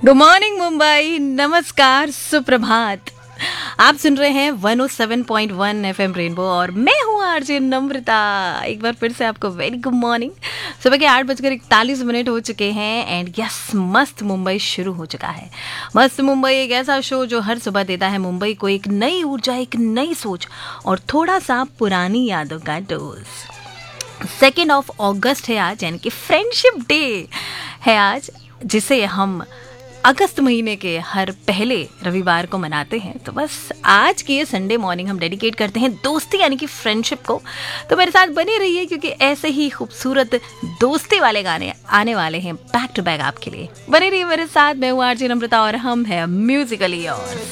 Good morning Mumbai, नमस्कार, सुप्रभात। आप सुन रहे हैं 107.1 एफएम रेनबो और मैं हूँ आरजे नम्रता। एक बार फिर से आपको वेरी गुड मॉर्निंग। सुबह के 8:41 हो चुके हैं एंड यस, मस्त मुंबई शुरू हो चुका है। मस्त मुंबई एक ऐसा शो जो हर सुबह देता है मुंबई को एक नई ऊर्जा, एक नई सोच और थोड़ा सा पुरानी यादों का डोज। 2 अगस्त है आज, यानी कि फ्रेंडशिप डे है आज, जिसे हम अगस्त महीने के हर पहले रविवार को मनाते हैं। तो बस आज की ये संडे मॉर्निंग हम डेडिकेट करते हैं दोस्ती यानी कि फ्रेंडशिप को। तो मेरे साथ बने रहिए क्योंकि ऐसे ही खूबसूरत दोस्ती वाले गाने आने वाले हैं बैक टू बैक आपके लिए। बने रहिए मेरे साथ। मैं हूँ आरजे नम्रता और हम है म्यूजिकली योर्स।